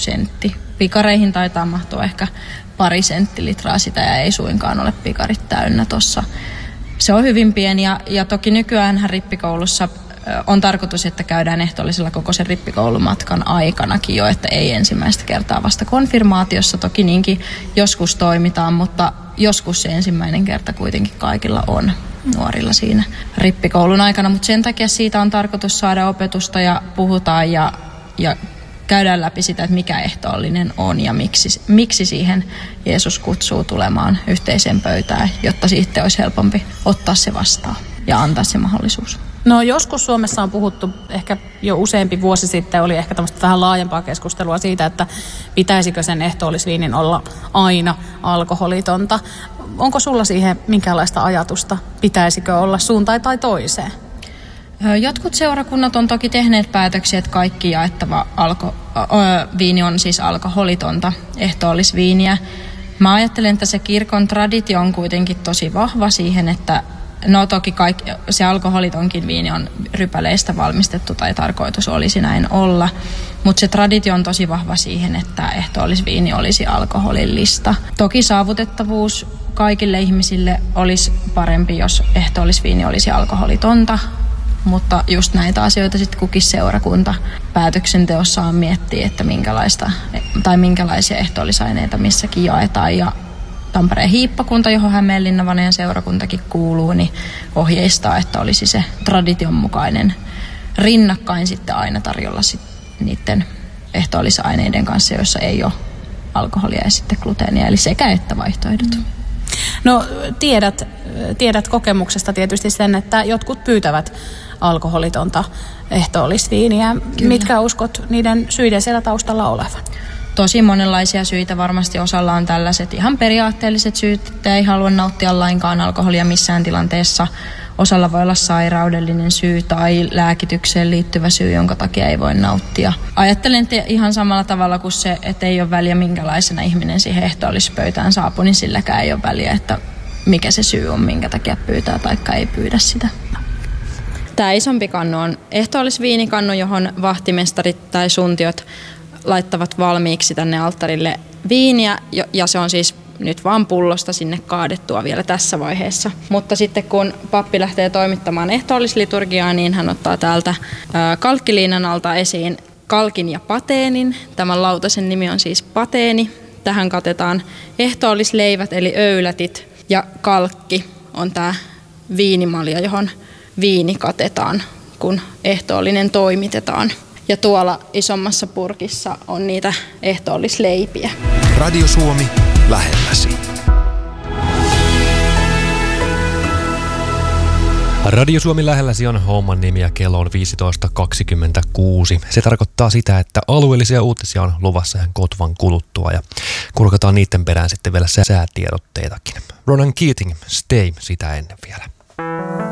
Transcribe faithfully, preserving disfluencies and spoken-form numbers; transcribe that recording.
sentti. Pikareihin taitaa mahtua ehkä pari senttilitraa sitä ja ei suinkaan ole pikarit täynnä tuossa. Se on hyvin pieni ja, ja toki nykyään rippikoulussa on tarkoitus, että käydään ehtoollisella koko sen rippikoulumatkan aikanakin jo, että ei ensimmäistä kertaa vasta konfirmaatiossa. Toki niinkin joskus toimitaan, mutta joskus se ensimmäinen kerta kuitenkin kaikilla on nuorilla siinä rippikoulun aikana. Mutta sen takia siitä on tarkoitus saada opetusta ja puhutaan ja, ja käydään läpi sitä, että mikä ehtoollinen on ja miksi, miksi siihen Jeesus kutsuu tulemaan yhteiseen pöytään, jotta siitä olisi helpompi ottaa se vastaan ja antaa se mahdollisuus. No joskus Suomessa on puhuttu, ehkä jo useampi vuosi sitten oli ehkä tämmöistä vähän laajempaa keskustelua siitä, että pitäisikö sen ehtoollisviinin olla aina alkoholitonta. Onko sulla siihen minkäänlaista ajatusta, pitäisikö olla suuntaan tai toiseen? Jotkut seurakunnat on toki tehneet päätöksiä, että kaikki jaettava alko, ö, viini on siis alkoholitonta ehtoollisviiniä. Mä ajattelen, että se kirkon traditio on kuitenkin tosi vahva siihen, että no toki kaikki, se alkoholitonkin viini on rypäleistä valmistettu tai tarkoitus olisi näin olla, mutta se traditio on tosi vahva siihen, että ehtoollisviini olisi alkoholillista. Toki saavutettavuus kaikille ihmisille olisi parempi, jos ehtoollisviini olisi alkoholitonta, mutta just näitä asioita sitten kukin seurakunta päätöksenteossaan miettii, että minkälaista tai minkälaisia ehtoollisaineita missäkin jaetaan. Ja Tampereen hiippakunta, johon Hämeenlinna-Vanajan seurakuntakin kuuluu, niin ohjeistaa, että olisi se tradition mukainen rinnakkain sitten aina tarjolla sit niiden ehtoollisaineiden kanssa, joissa ei ole alkoholia ja sitten gluteenia, eli sekä että vaihtoehdot. No tiedät, tiedät kokemuksesta tietysti sen, että jotkut pyytävät alkoholitonta ehtoollisviiniä. Kyllä. Mitkä uskot niiden syiden siellä taustalla olevan? Tosi monenlaisia syitä. Varmasti osalla on tällaiset ihan periaatteelliset syyt, että ei halua nauttia lainkaan alkoholia missään tilanteessa. Osalla voi olla sairaudellinen syy tai lääkitykseen liittyvä syy, jonka takia ei voi nauttia. Ajattelen ihan samalla tavalla kuin se, että ei ole väliä minkälaisena ihminen siihen ehtoollispöytään saapuu, niin silläkään ei ole väliä, että mikä se syy on, minkä takia pyytää tai ei pyydä sitä. Tämä isompi kannu on ehtoollisviinikannu, johon vahtimestarit tai suntiot laittavat valmiiksi tänne alttarille viiniä, ja se on siis nyt vaan pullosta sinne kaadettua vielä tässä vaiheessa. Mutta sitten kun pappi lähtee toimittamaan ehtoollisliturgiaa, niin hän ottaa täältä kalkkiliinan alta esiin kalkin ja pateenin. Tämän lautasen nimi on siis pateeni. Tähän katetaan ehtoollisleivät eli öylätit, ja kalkki on tämä viinimalja, johon viini katetaan, kun ehtoollinen toimitetaan. Ja tuolla isommassa purkissa on niitä ehtoollisleipiä. Radio Suomi lähelläsi. Radio Suomi lähelläsi on homman nimi ja kello on viisitoista kaksikymmentäkuusi. Se tarkoittaa sitä, että alueellisia uutisia on luvassa ihan kotvan kuluttua ja kurkataan niiden perään sitten vielä säätiedotteitakin. Ronan Keating, Stay sitä ennen vielä.